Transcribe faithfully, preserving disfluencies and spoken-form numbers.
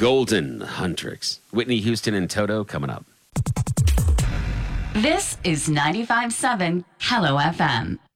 Golden Huntrix. Whitney Houston and Toto coming up. This is ninety-five point seven Hello F M.